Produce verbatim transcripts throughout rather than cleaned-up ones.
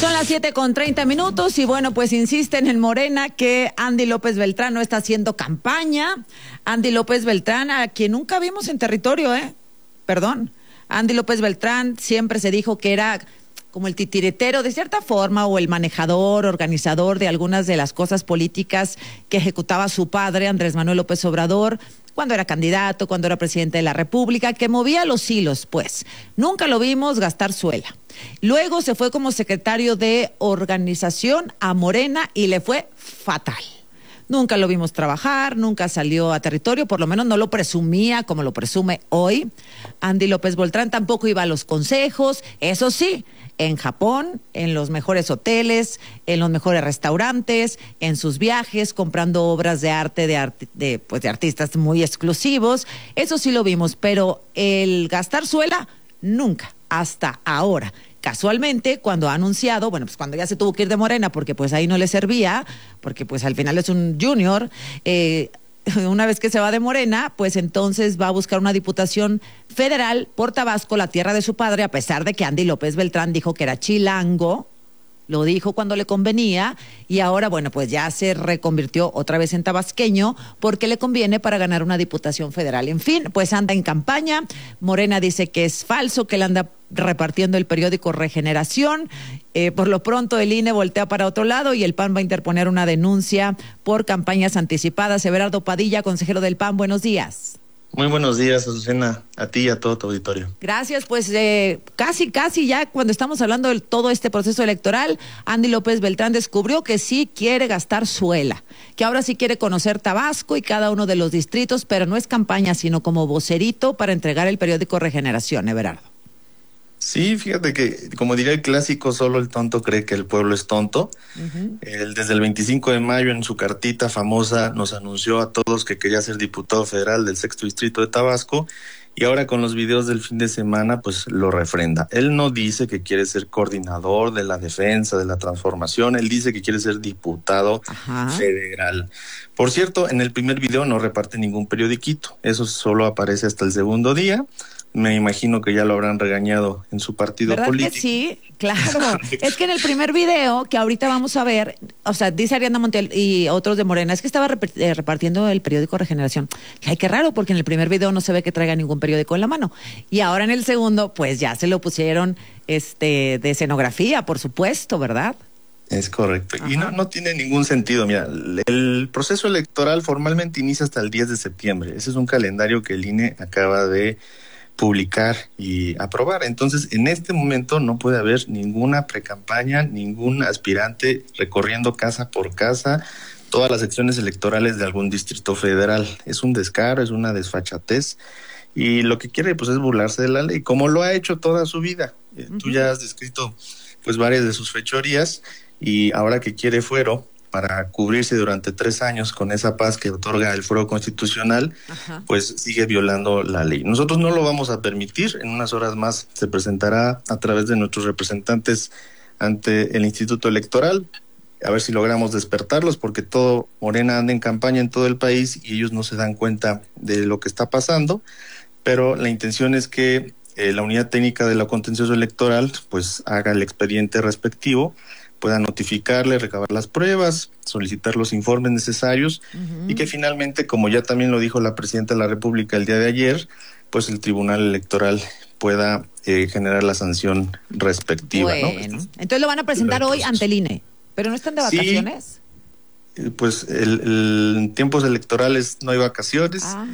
Son las siete con treinta minutos y bueno, pues insisten en Morena que Andy López Beltrán no está haciendo campaña. Andy López Beltrán, a quien nunca vimos en territorio, ¿eh? Perdón. Andy López Beltrán siempre se dijo que era como el titiritero de cierta forma o el manejador, organizador de algunas de las cosas políticas que ejecutaba su padre, Andrés Manuel López Obrador, cuando era candidato, cuando era presidente de la República, que movía los hilos, pues. Nunca lo vimos gastar suela. Luego se fue como secretario de organización a Morena y le fue fatal. Nunca lo vimos trabajar, nunca salió a territorio, por lo menos no lo presumía como lo presume hoy. Andy López Beltrán tampoco iba a los consejos, eso sí, en Japón, en los mejores hoteles, en los mejores restaurantes, en sus viajes, comprando obras de arte de, art de, pues de artistas muy exclusivos. Eso sí lo vimos, pero el gastar suela, nunca, hasta ahora. Casualmente, cuando ha anunciado, bueno, pues cuando ya se tuvo que ir de Morena, porque pues ahí no le servía, porque pues al final es un junior, eh, una vez que se va de Morena, pues entonces va a buscar una diputación federal por Tabasco, la tierra de su padre, a pesar de que Andy López Beltrán dijo que era chilango, lo dijo cuando le convenía, y ahora, bueno, pues ya se reconvirtió otra vez en tabasqueño, porque le conviene para ganar una diputación federal. En fin, pues anda en campaña. Morena dice que es falso, que él anda repartiendo el periódico Regeneración. Eh, por lo pronto el I N E voltea para otro lado y el P A N va a interponer una denuncia por campañas anticipadas. Everardo Padilla, consejero del P A N, buenos días. Muy buenos días, Azucena, a ti y a todo tu auditorio. Gracias, pues eh, casi, casi ya cuando estamos hablando de todo este proceso electoral, Andy López Beltrán descubrió que sí quiere gastar suela, que ahora sí quiere conocer Tabasco y cada uno de los distritos, pero no es campaña, sino como vocerito para entregar el periódico Regeneración, Everardo. Sí, fíjate que, como diría el clásico, solo el tonto cree que el pueblo es tonto. Uh-huh. Él, desde el veinticinco de mayo, en su cartita famosa, nos anunció a todos que quería ser diputado federal del sexto distrito de Tabasco, y ahora con los videos del fin de semana, pues lo refrenda. Él no dice que quiere ser coordinador de la defensa, de la transformación, él dice que quiere ser diputado uh-huh. federal. Por cierto, en el primer video no reparte ningún periodiquito, eso solo aparece hasta el segundo día. Me imagino que ya lo habrán regañado en su partido ¿verdad político. Que sí, claro. Es que en el primer video que ahorita vamos a ver, o sea, dice Ariadna Montiel y otros de Morena, es que estaba rep eh, repartiendo el periódico Regeneración. Ay, qué raro, porque en el primer video no se ve que traiga ningún periódico en la mano. Y ahora en el segundo, pues ya se lo pusieron este de escenografía, por supuesto, ¿verdad? Es correcto. Ajá. Y no, no tiene ningún sentido. Mira, el proceso electoral formalmente inicia hasta el diez de septiembre. Ese es un calendario que el I N E acaba de publicar y aprobar. Entonces, en este momento no puede haber ninguna precampaña, ningún aspirante recorriendo casa por casa todas las secciones electorales de algún distrito federal. Es un descaro, es una desfachatez, y lo que quiere pues es burlarse de la ley, como lo ha hecho toda su vida. Eh, uh-huh. Tú ya has descrito pues varias de sus fechorías, y ahora que quiere fuero para cubrirse durante tres años con esa paz que otorga el fuero constitucional, ajá, pues sigue violando la ley. Nosotros no lo vamos a permitir. En unas horas más se presentará a través de nuestros representantes ante el Instituto Electoral, a ver si logramos despertarlos, porque todo Morena anda en campaña en todo el país y ellos no se dan cuenta de lo que está pasando, pero la intención es que eh, la Unidad Técnica de la Contencioso Electoral pues haga el expediente respectivo, pueda notificarle, recabar las pruebas, solicitar los informes necesarios, uh-huh, y que finalmente, como ya también lo dijo la Presidenta de la República el día de ayer, pues el Tribunal Electoral pueda eh, generar la sanción respectiva. Bueno, ¿no? Entonces lo van a presentar hoy ante el I N E, pero ¿no están de vacaciones? Sí, pues el, el, en tiempos electorales no hay vacaciones, ah.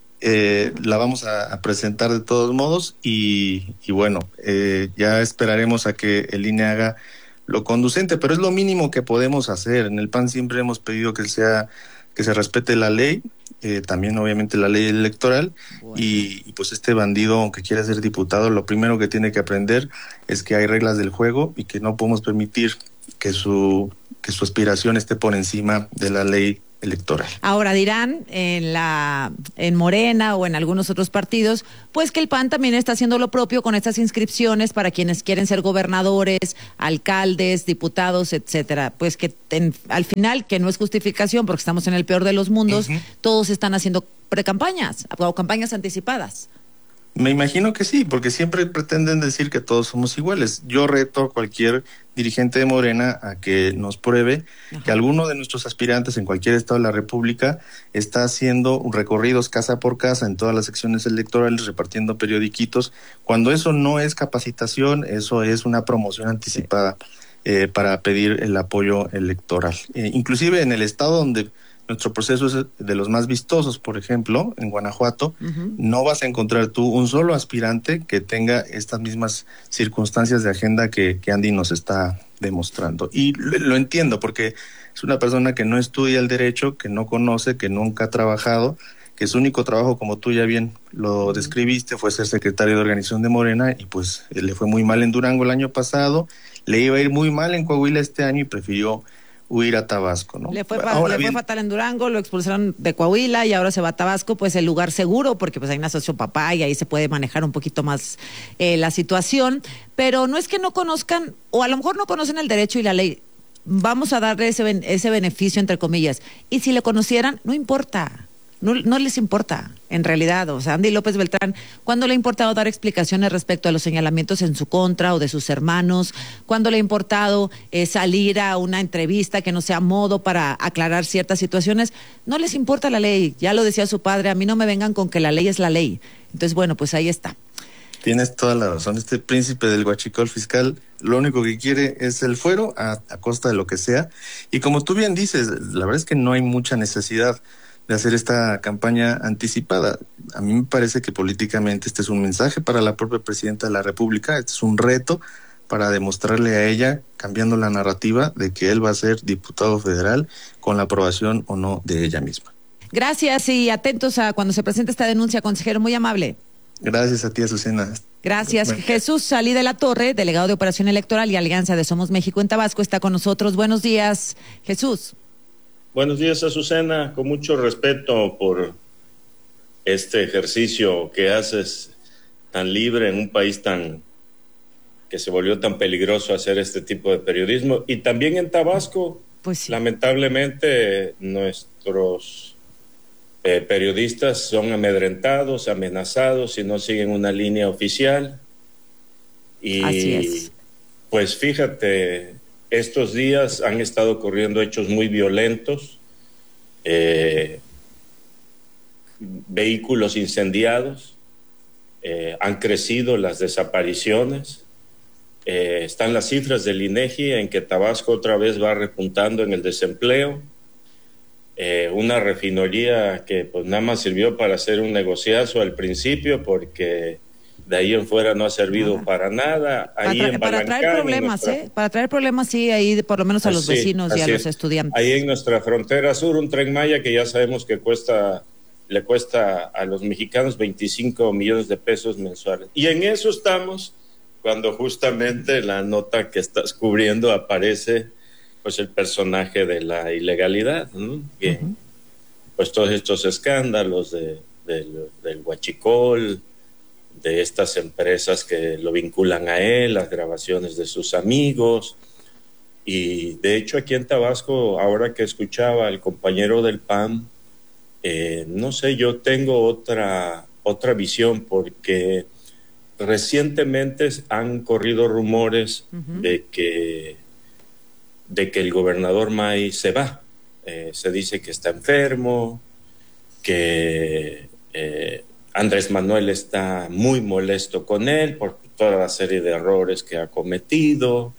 eh, la vamos a, a presentar de todos modos, y, y bueno, eh, ya esperaremos a que el I N E haga lo conducente, pero es lo mínimo que podemos hacer. En el P A N siempre hemos pedido que sea que se respete la ley, eh, también obviamente la ley electoral, bueno. y, y pues este bandido, aunque quiera ser diputado, lo primero que tiene que aprender es que hay reglas del juego y que no podemos permitir que su que su aspiración esté por encima de la ley electoral. Ahora dirán en la en Morena o en algunos otros partidos, pues que el P A N también está haciendo lo propio con estas inscripciones para quienes quieren ser gobernadores, alcaldes, diputados, etcétera. Pues que en, al final, que no es justificación porque estamos en el peor de los mundos, uh-huh, todos están haciendo precampañas o campañas anticipadas. Me imagino que sí, porque siempre pretenden decir que todos somos iguales. Yo reto a cualquier dirigente de Morena a que nos pruebe Ajá. que alguno de nuestros aspirantes en cualquier estado de la República está haciendo recorridos casa por casa en todas las secciones electorales, repartiendo periodiquitos, cuando eso no es capacitación, eso es una promoción anticipada sí. eh, para pedir el apoyo electoral. Eh, inclusive en el estado donde nuestro proceso es de los más vistosos, por ejemplo, en Guanajuato, uh-huh. no vas a encontrar tú un solo aspirante que tenga estas mismas circunstancias de agenda que, que Andy nos está demostrando. Y lo, lo entiendo, porque es una persona que no estudia el derecho, que no conoce, que nunca ha trabajado, que su único trabajo, como tú ya bien lo uh-huh. describiste, fue ser secretario de organización de Morena, y pues le fue muy mal en Durango el año pasado, le iba a ir muy mal en Coahuila este año y prefirió huir a Tabasco, ¿no? Le fue, le fue fatal en Durango, lo expulsaron de Coahuila y ahora se va a Tabasco, pues el lugar seguro, porque pues hay una sociopapá y ahí se puede manejar un poquito más eh, la situación, pero no es que no conozcan, o a lo mejor no conocen el derecho y la ley, vamos a darle ese, ese beneficio entre comillas, y si le conocieran, no importa. No, no les importa, en realidad. O sea, Andy López Beltrán, ¿cuándo le ha importado dar explicaciones respecto a los señalamientos en su contra o de sus hermanos? ¿Cuándo le ha importado eh, salir a una entrevista que no sea modo para aclarar ciertas situaciones? No les importa la ley. Ya lo decía su padre, a mí no me vengan con que la ley es la ley. Entonces, bueno, pues ahí está. Tienes toda la razón. Este príncipe del huachicol fiscal lo único que quiere es el fuero a, a costa de lo que sea. Y como tú bien dices, la verdad es que no hay mucha necesidad de hacer esta campaña anticipada. A mí me parece que políticamente este es un mensaje para la propia presidenta de la República, este es un reto para demostrarle a ella, cambiando la narrativa, de que él va a ser diputado federal con la aprobación o no de ella misma. Gracias y atentos a cuando se presente esta denuncia, consejero, muy amable. Gracias a ti, Azucena. Gracias. Bueno. Jesús Salí de la Torre, delegado de Operación Electoral y Alianza de Somos México en Tabasco, está con nosotros. Buenos días, Jesús. Buenos días, Azucena, con mucho respeto por este ejercicio que haces tan libre en un país tan que se volvió tan peligroso hacer este tipo de periodismo. Y también en Tabasco, pues sí. Lamentablemente, nuestros eh, periodistas son amedrentados, amenazados y no siguen una línea oficial. Y Así es. Pues fíjate, estos días han estado ocurriendo hechos muy violentos, eh, vehículos incendiados, eh, han crecido las desapariciones, eh, están las cifras del INEGI en que Tabasco otra vez va repuntando en el desempleo, eh, una refinería que pues nada más sirvió para hacer un negociazo al principio porque de ahí en fuera no ha servido nada. para nada. Ahí para, tra en para traer problemas, nuestra... ¿eh? Para traer problemas, sí, ahí por lo menos a los sí, vecinos y a es. los estudiantes. Ahí en nuestra frontera sur, un Tren Maya que ya sabemos que cuesta, le cuesta a los mexicanos veinticinco millones de pesos mensuales. Y en eso estamos cuando justamente la nota que estás cubriendo aparece pues el personaje de la ilegalidad, ¿no? Que, uh-huh. Pues todos estos escándalos de, de, del huachicol, de estas empresas que lo vinculan a él, las grabaciones de sus amigos. Y de hecho aquí en Tabasco, ahora que escuchaba al compañero del P A N, eh, no sé, yo tengo otra, otra visión porque recientemente han corrido rumores uh-huh. de que, de que el gobernador May se va. Eh, se dice que está enfermo, que... Eh, Andrés Manuel está muy molesto con él por toda la serie de errores que ha cometido.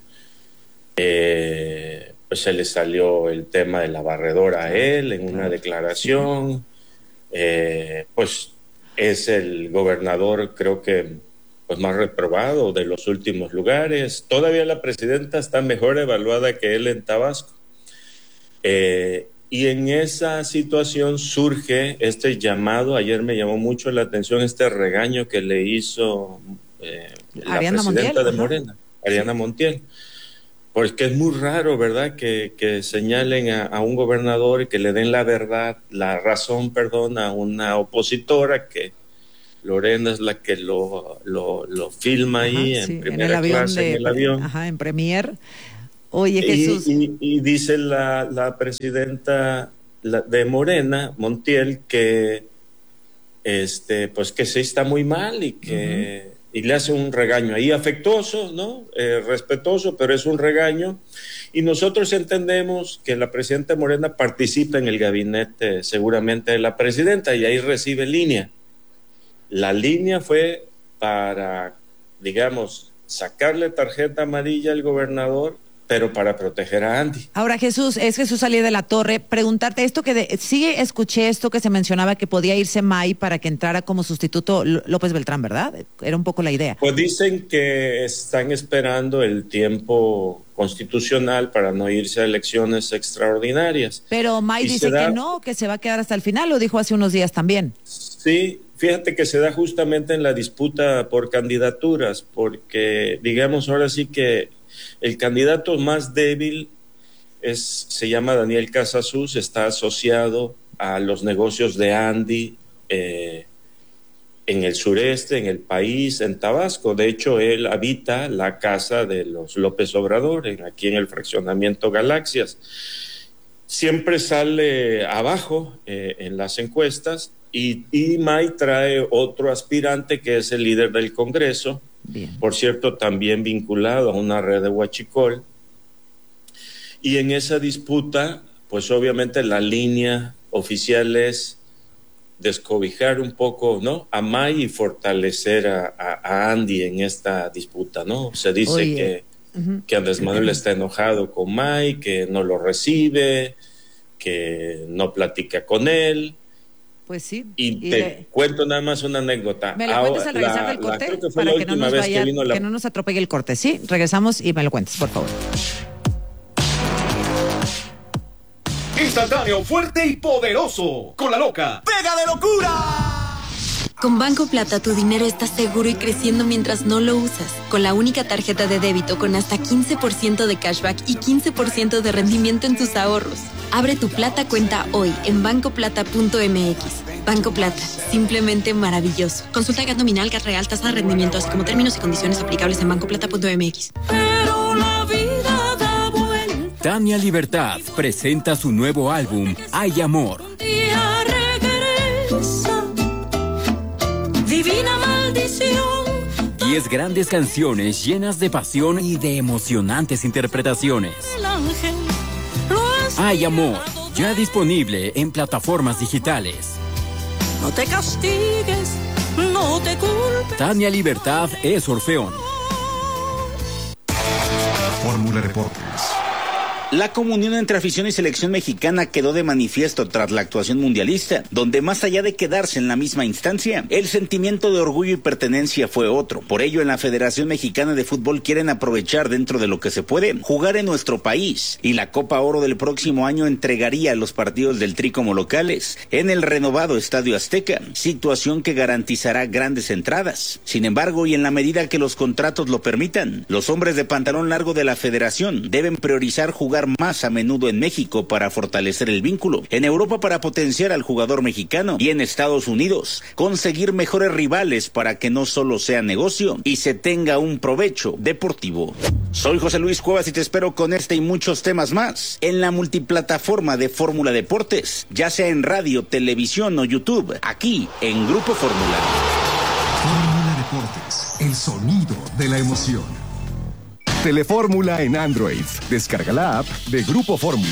Eh, pues se le salió el tema de la barredora a él en una declaración. Eh, pues es el gobernador, creo que pues más reprobado de los últimos lugares. Todavía la presidenta está mejor evaluada que él en Tabasco. Eh, Y en esa situación surge este llamado, ayer me llamó mucho la atención este regaño que le hizo eh, la Ariana presidenta Montiel, de Morena, ajá. Ariana sí. Montiel. Porque es muy raro, ¿verdad?, que, que señalen a, a un gobernador y que le den la verdad, la razón, perdón, a una opositora, que Lorena es la que lo, lo, lo filma ajá, ahí en sí, primera en el avión clase, de, en el avión. Ajá, en Premier. Oye, Jesús. Y, y, y dice la, la presidenta de Morena, Montiel, que este, pues que sí está muy mal y que uh-huh. y le hace un regaño ahí afectuoso, ¿no? Eh, respetuoso, pero es un regaño. Y nosotros entendemos que la presidenta Morena participa en el gabinete seguramente de la presidenta y ahí recibe línea. La línea fue para, digamos, sacarle tarjeta amarilla al gobernador, pero para proteger a Andy. Ahora, Jesús, es Jesús Salir de la Torre, preguntarte esto que de, sí escuché esto que se mencionaba que podía irse May para que entrara como sustituto López Beltrán, ¿verdad? Era un poco la idea. Pues dicen que están esperando el tiempo constitucional para no irse a elecciones extraordinarias. Pero May dice da... que no, que se va a quedar hasta el final, lo dijo hace unos días también. Sí, fíjate que se da justamente en la disputa por candidaturas, porque digamos ahora sí que el candidato más débil es, se llama Daniel Casasus, está asociado a los negocios de Andy eh, en el sureste, en el país, en Tabasco. De hecho, él habita la casa de los López Obrador, en, aquí en el fraccionamiento Galaxias. Siempre sale abajo eh, en las encuestas y, y May trae otro aspirante que es el líder del Congreso. Bien. Por cierto, también vinculado a una red de huachicol. Y en esa disputa, pues obviamente la línea oficial es descobijar un poco, ¿no?, a May y fortalecer a, a, a Andy en esta disputa, ¿no? Se dice Oye. que, uh-huh. que Andrés Manuel está enojado con May, que no lo recibe, que no platica con él. Pues sí. Y, y te le... cuento nada más una anécdota. ¿Me lo cuentas al regresar la, del corte? La, que para que no, nos vaya, que, la... que no nos atropelle el corte, ¿sí? Regresamos y me lo cuentes, por favor. Instantáneo, fuerte y poderoso. Con la loca. ¡Pega de locura! Con Banco Plata tu dinero está seguro y creciendo mientras no lo usas. Con la única tarjeta de débito con hasta quince por ciento de cashback y quince por ciento de rendimiento en tus ahorros. Abre tu Plata cuenta hoy en banco plata punto m x. Banco Plata, simplemente maravilloso. Consulta el gat nominal, gat real, tasa de rendimiento, así como términos y condiciones aplicables en banco plata punto m x. Pero la vida da vuelta. Tania Libertad presenta su nuevo álbum, Hay Amor. Día regresa, divina maldición. Diez grandes canciones llenas de pasión y de emocionantes interpretaciones. El ángel Hay Amor, ya disponible en plataformas digitales. No te castigues, no te culpes. Tania Libertad es Orfeón. Fórmula Deportes. La comunión entre afición y selección mexicana quedó de manifiesto tras la actuación mundialista, donde más allá de quedarse en la misma instancia, el sentimiento de orgullo y pertenencia fue otro. Por ello, en la Federación Mexicana de Fútbol quieren aprovechar dentro de lo que se puede, jugar en nuestro país, y la Copa Oro del próximo año entregaría los partidos del Tri como locales en el renovado Estadio Azteca, situación que garantizará grandes entradas. Sin embargo, y en la medida que los contratos lo permitan, los hombres de pantalón largo de la Federación deben priorizar jugar más a menudo en México para fortalecer el vínculo, en Europa para potenciar al jugador mexicano y en Estados Unidos conseguir mejores rivales para que no solo sea negocio y se tenga un provecho deportivo. Soy José Luis Cuevas y te espero con este y muchos temas más en la multiplataforma de Fórmula Deportes, ya sea en radio, televisión o YouTube, aquí en Grupo Fórmula. Fórmula Deportes, el sonido de la emoción. Telefórmula en Android. Descarga la app de Grupo Fórmula.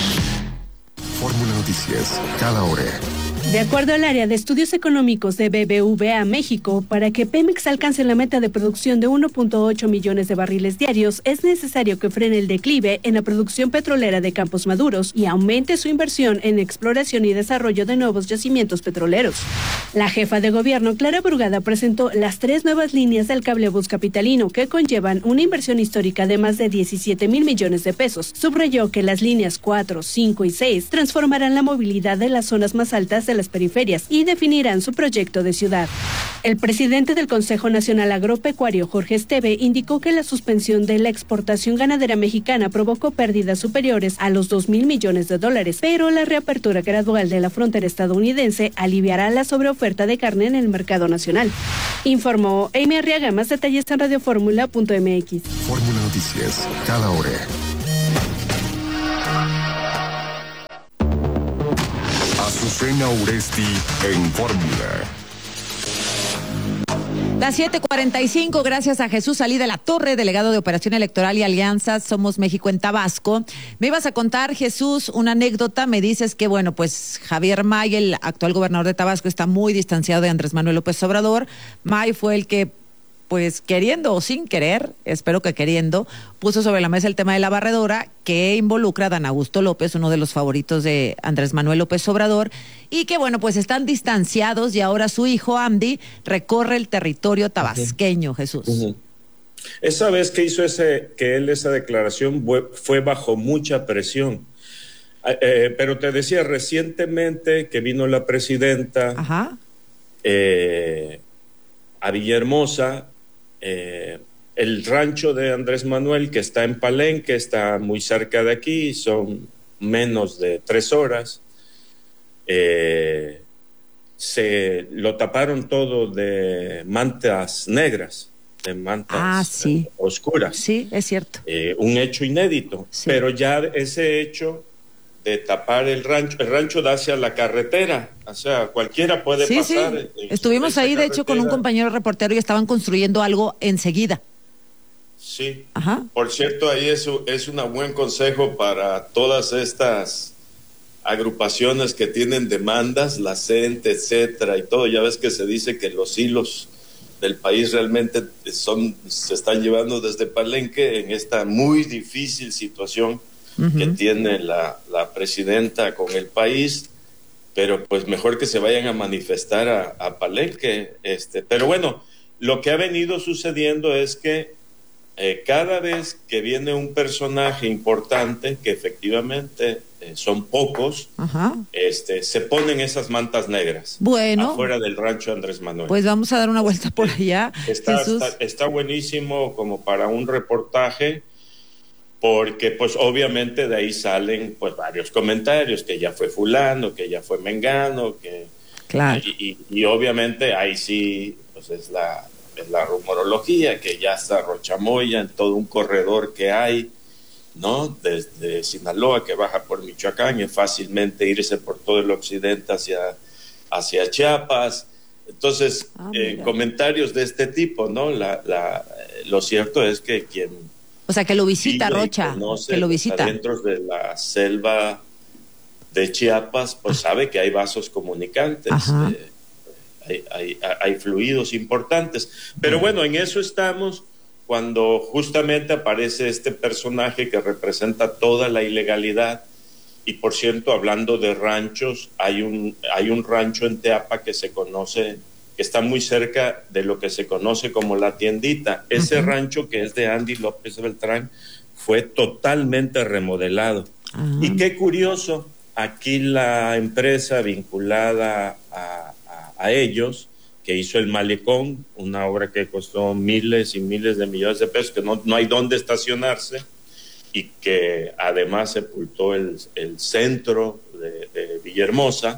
Fórmula Noticias, cada hora. De acuerdo al área de estudios económicos de B B V A México, para que Pemex alcance la meta de producción de uno punto ocho millones de barriles diarios, es necesario que frene el declive en la producción petrolera de Campos Maduros y aumente su inversión en exploración y desarrollo de nuevos yacimientos petroleros. La jefa de gobierno, Clara Brugada, presentó las tres nuevas líneas del cablebús capitalino que conllevan una inversión histórica de más de diecisiete mil millones de pesos. Subrayó que las líneas cuatro, cinco y seis transformarán la movilidad de las zonas más altas de las periferias y definirán su proyecto de ciudad. El presidente del Consejo Nacional Agropecuario, Jorge Esteve, indicó que la suspensión de la exportación ganadera mexicana provocó pérdidas superiores a los dos mil millones de dólares, pero la reapertura gradual de la frontera estadounidense aliviará la sobreoferta de carne en el mercado nacional. Informó Amy Arriaga. Más detalles en radiofórmula punto m x. Fórmula Noticias, cada hora. Azucena Uresti en Fórmula. Las siete cuarenta y cinco, gracias a Jesús Salí de la Torre, delegado de Operación Electoral y Alianzas Somos México en Tabasco. Me ibas a contar, Jesús, una anécdota. Me dices que, bueno, pues Javier May, el actual gobernador de Tabasco, está muy distanciado de Andrés Manuel López Obrador. May fue el que, pues queriendo o sin querer, espero que queriendo, puso sobre la mesa el tema de la barredora que involucra a Dan Augusto López, uno de los favoritos de Andrés Manuel López Obrador, y que bueno, pues están distanciados y ahora su hijo Andy recorre el territorio tabasqueño, uh-huh. Jesús. Uh-huh. Esa vez que hizo ese, que él esa declaración fue bajo mucha presión. Eh, pero te decía recientemente que vino la presidenta Ajá. Eh, a Villahermosa. Eh, el rancho de Andrés Manuel, que está en Palenque, está muy cerca de aquí, son menos de tres horas. Eh, se lo taparon todo de mantas negras, de mantas ah, sí. eh, oscuras. Sí, es cierto. Eh, un hecho inédito, sí. Pero ya ese hecho de tapar el rancho, el rancho da hacia la carretera, o sea, cualquiera puede sí, pasar. Sí. En, Estuvimos ahí, de hecho, con un compañero reportero y estaban construyendo algo enseguida. Sí. Ajá. Por cierto, ahí es, es un buen consejo para todas estas agrupaciones que tienen demandas, la C E N T E, etcétera, y todo. Ya ves que se dice que los hilos del país realmente son, se están llevando desde Palenque en esta muy difícil situación Uh-huh. que tiene la, la presidenta con el país, pero pues mejor que se vayan a manifestar a, a Palenque. Este, pero bueno, lo que ha venido sucediendo es que eh, cada vez que viene un personaje importante, que efectivamente eh, son pocos, Ajá. este, se ponen esas mantas negras bueno, afuera del rancho Andrés Manuel. Pues vamos a dar una vuelta por allá. Está, está, está buenísimo como para un reportaje, porque pues obviamente de ahí salen pues varios comentarios, que ya fue fulano, que ya fue mengano, que claro. y, y, y obviamente ahí sí pues es la, es la rumorología, que ya está Rochamoya en todo un corredor que hay, ¿no? Desde Sinaloa que baja por Michoacán y fácilmente irse por todo el occidente hacia, hacia Chiapas. Entonces, ah, eh, comentarios de este tipo, ¿no? La, la, lo cierto es que quien O sea, que lo visita, Rocha, que lo visita. Dentro de la selva de Chiapas, pues sabe que hay vasos comunicantes, eh, hay, hay, hay fluidos importantes. Pero bueno, en eso estamos cuando justamente aparece este personaje que representa toda la ilegalidad. Y por cierto, hablando de ranchos, hay un, hay un rancho en Teapa que se conoce, que está muy cerca de lo que se conoce como La Tiendita. Ese uh-huh. rancho, que es de Andy López Beltrán, fue totalmente remodelado. Uh-huh. Y qué curioso, aquí la empresa vinculada a, a, a ellos, que hizo el Malecón, una obra que costó miles y miles de millones de pesos, que no, no hay dónde estacionarse, y que además sepultó el, el centro de, de Villahermosa,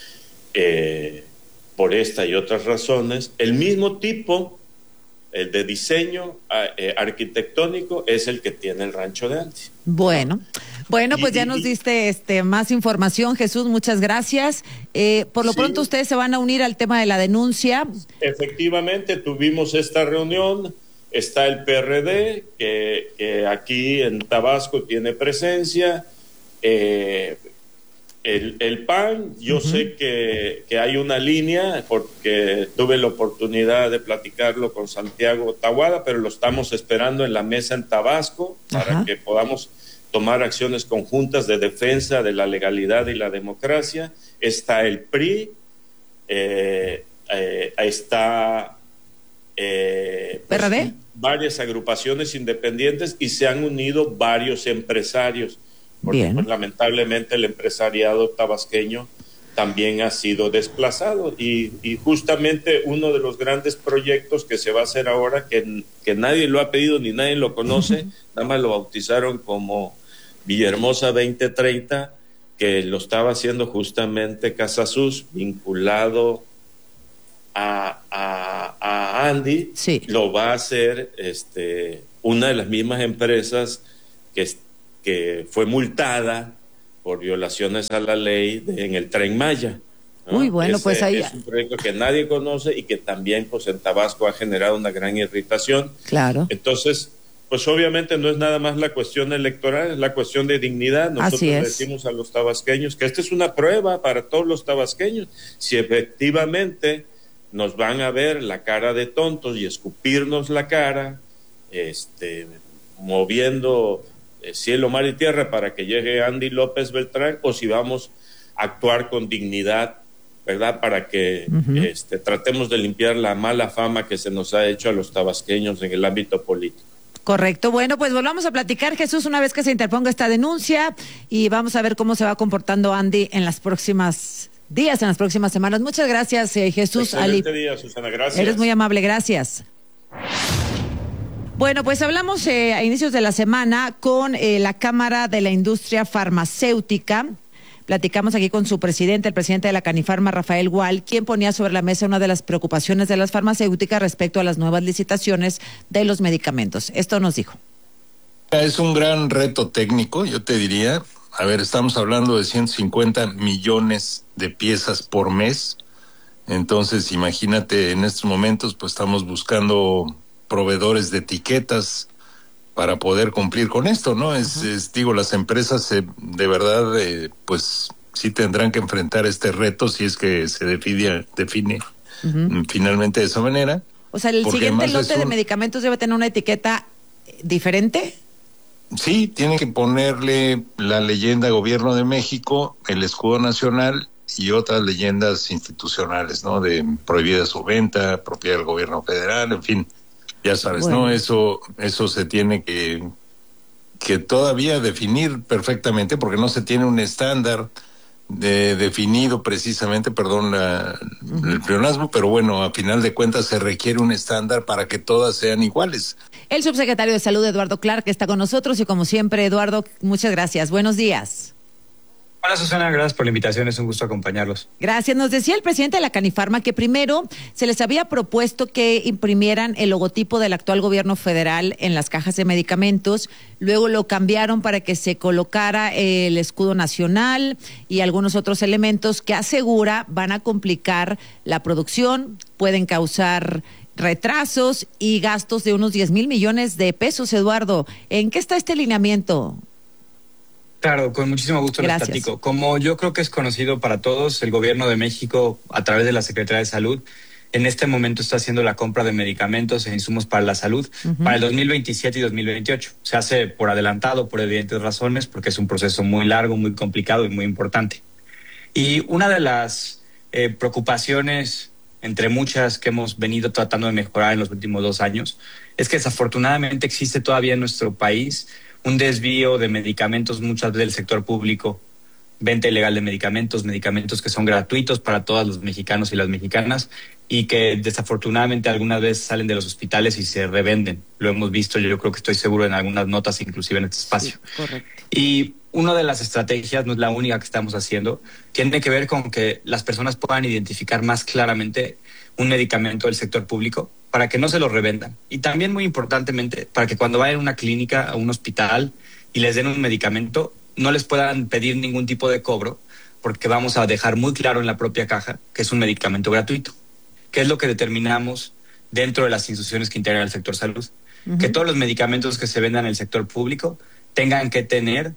eh, por esta y otras razones, el mismo tipo, el de diseño eh, arquitectónico, es el que tiene el rancho de Andy. Bueno, bueno, pues y, ya nos diste este más información, Jesús, muchas gracias. Eh, por lo sí. pronto ustedes se van a unir al tema de la denuncia. Efectivamente, tuvimos esta reunión, está el P R D, que, que aquí en Tabasco tiene presencia, eh, El, el P A N, yo uh-huh. sé que, que hay una línea, porque tuve la oportunidad de platicarlo con Santiago Tahuada, pero lo estamos esperando en la mesa en Tabasco para uh-huh. que podamos tomar acciones conjuntas de defensa de la legalidad y la democracia. Está el P R I, eh, eh, está eh, pues, ¿P R D? Varias agrupaciones independientes y se han unido varios empresarios. Porque pues, lamentablemente el empresariado tabasqueño también ha sido desplazado y, y justamente uno de los grandes proyectos que se va a hacer ahora, que, que nadie lo ha pedido ni nadie lo conoce, uh-huh. nada más lo bautizaron como Villahermosa veinte treinta, que lo estaba haciendo justamente Casasus, vinculado a, a, a Andy, sí. lo va a hacer este, una de las mismas empresas que que fue multada por violaciones a la ley de, en el Tren Maya. ¿no? Uy, bueno, Ese pues ahí... Es un proyecto que nadie conoce y que también pues en Tabasco ha generado una gran irritación. Claro. Entonces, pues obviamente no es nada más la cuestión electoral, es la cuestión de dignidad. Nosotros Así es. decimos a los tabasqueños que esta es una prueba para todos los tabasqueños. Si efectivamente nos van a ver la cara de tontos y escupirnos la cara, este, moviendo cielo, mar y tierra para que llegue Andy López Beltrán, o si vamos a actuar con dignidad, ¿verdad? Para que uh-huh. este, tratemos de limpiar la mala fama que se nos ha hecho a los tabasqueños en el ámbito político. Correcto. Bueno, pues volvamos a platicar, Jesús, una vez que se interponga esta denuncia, y vamos a ver cómo se va comportando Andy en las próximas días, en las próximas semanas. Muchas gracias, eh, Jesús. Excelente Ali. día, Susana, gracias. Eres muy amable, gracias. Bueno, pues hablamos eh, a inicios de la semana con eh, la Cámara de la Industria Farmacéutica. Platicamos aquí con su presidente, el presidente de la Canifarma, Rafael Gual, quien ponía sobre la mesa una de las preocupaciones de las farmacéuticas respecto a las nuevas licitaciones de los medicamentos. Esto nos dijo. Es un gran reto técnico, yo te diría. A ver, estamos hablando de ciento cincuenta millones de piezas por mes. Entonces, imagínate, en estos momentos, pues estamos buscando proveedores de etiquetas para poder cumplir con esto, ¿no? Es, es digo, las empresas eh, de verdad, eh, pues sí tendrán que enfrentar este reto si es que se define, define uh-huh. finalmente de esa manera. O sea, ¿el siguiente lote un... de medicamentos debe tener una etiqueta diferente? Sí, tienen que ponerle la leyenda Gobierno de México, el escudo nacional y otras leyendas institucionales, ¿no? De prohibida su venta, propiedad del gobierno federal, en fin. Ya sabes, bueno. ¿no? Eso eso se tiene que, que todavía definir perfectamente, porque no se tiene un estándar de, definido precisamente, perdón, la, uh-huh. el pleonasmo, pero bueno, a final de cuentas se requiere un estándar para que todas sean iguales. El subsecretario de Salud, Eduardo Clark, está con nosotros, y como siempre, Eduardo, muchas gracias. Buenos días. Hola, Susana, gracias por la invitación, es un gusto acompañarlos. Gracias. Nos decía el presidente de la Canifarma que primero se les había propuesto que imprimieran el logotipo del actual gobierno federal en las cajas de medicamentos, luego lo cambiaron para que se colocara el escudo nacional y algunos otros elementos que asegura van a complicar la producción, pueden causar retrasos y gastos de unos diez mil millones de pesos. Eduardo, ¿en qué está este lineamiento? Claro, con muchísimo gusto les platico. Como yo creo que es conocido para todos, el Gobierno de México, a través de la Secretaría de Salud, en este momento está haciendo la compra de medicamentos e insumos para la salud uh-huh. para el dos mil veintisiete y dos mil veintiocho. Se hace por adelantado, por evidentes razones, porque es un proceso muy largo, muy complicado y muy importante. Y una de las eh, preocupaciones, entre muchas que hemos venido tratando de mejorar en los últimos dos años, es que desafortunadamente existe todavía en nuestro país un desvío de medicamentos, muchas veces del sector público, venta ilegal de medicamentos, medicamentos que son gratuitos para todos los mexicanos y las mexicanas y que desafortunadamente algunas veces salen de los hospitales y se revenden. Lo hemos visto, yo creo que estoy seguro en algunas notas, inclusive en este espacio. Sí, correcto. Y una de las estrategias, no es la única que estamos haciendo, tiene que ver con que las personas puedan identificar más claramente un medicamento del sector público para que no se lo revendan. Y también, muy importantemente, para que cuando vayan a una clínica, a un hospital y les den un medicamento, no les puedan pedir ningún tipo de cobro, porque vamos a dejar muy claro en la propia caja que es un medicamento gratuito, que es lo que determinamos dentro de las instituciones que integran el sector salud. Uh-huh. Que todos los medicamentos que se vendan en el sector público tengan que tener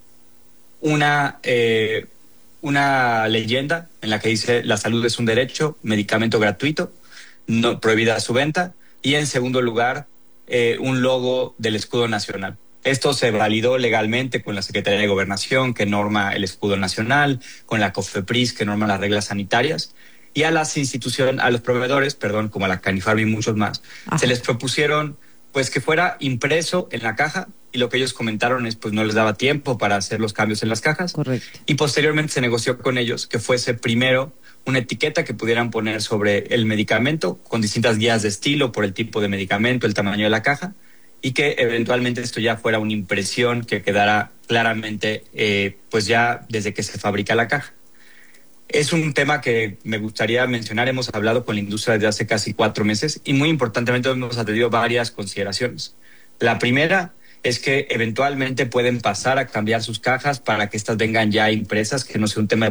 una, eh, una leyenda en la que dice la salud es un derecho, medicamento gratuito, no prohibida su venta, y en segundo lugar, eh, un logo del escudo nacional. Esto se validó legalmente con la Secretaría de Gobernación, que norma el escudo nacional, con la COFEPRIS, que norma las reglas sanitarias, y a las instituciones, a los proveedores, perdón, como a la Canifarma y muchos más, Ajá. se les propusieron pues que fuera impreso en la caja, y lo que ellos comentaron es pues no les daba tiempo para hacer los cambios en las cajas. Correcto. Y posteriormente se negoció con ellos que fuese primero una etiqueta que pudieran poner sobre el medicamento con distintas guías de estilo por el tipo de medicamento, el tamaño de la caja, y que eventualmente esto ya fuera una impresión que quedara claramente eh, pues ya desde que se fabrica la caja. Es un tema que me gustaría mencionar. Hemos hablado con la industria desde hace casi cuatro meses y muy importantemente hemos atendido varias consideraciones. La primera es que eventualmente pueden pasar a cambiar sus cajas para que estas vengan ya impresas, que no sea un tema de